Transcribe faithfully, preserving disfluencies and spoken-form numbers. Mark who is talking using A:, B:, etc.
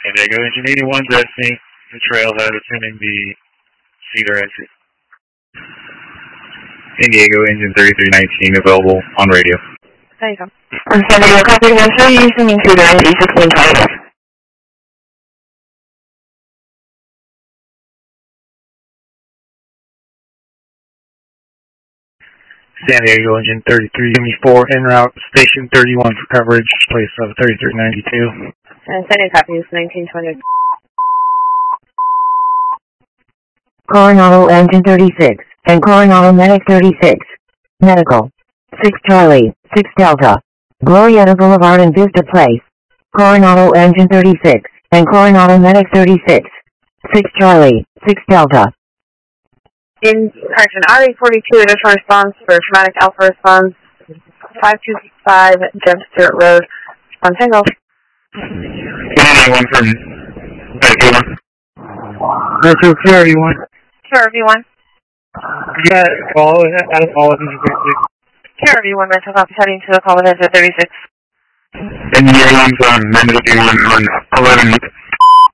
A: San Diego Engine eighty-one is exiting the trailhead, assuming the Cedar exit. San Diego Engine thirty-three nineteen available on radio.
B: There you go. I'm San Diego, copy one three, using intruder in D sixteen five.
A: San Diego Engine thirty-three seventy-four en route, station thirty-one for coverage, place of thirty-three ninety-two.
B: And San Diego, copy is nineteen twenty.
C: Coronado Engine thirty-six, and Coronado Medic thirty-six. Medical. six Charlie, six Delta. Glorieta Boulevard and Vista Place. Coronado Engine thirty-six, and Coronado Medic thirty-six. six Charlie, six Delta.
B: In correction, R eight forty-two, additional response for traumatic alpha response, five two five Jeb Stewart Road. On single.
A: one from eighty-one. Retro Clear eighty-one.
B: Sure, V one.
A: Yeah, call, out of call, thirty-six.
B: Sure, V one, rental copy, heading to the call with thirty-six.
A: And the airline's on Mendes eighty-one on eleven.